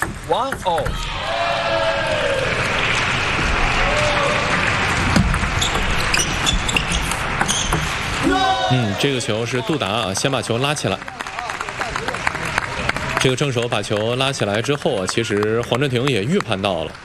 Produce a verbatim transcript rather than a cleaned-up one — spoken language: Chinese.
One all。 嗯，这个球是杜达啊，先把球拉起来。这个正手把球拉起来之后啊，其实黄镇廷也预判到了，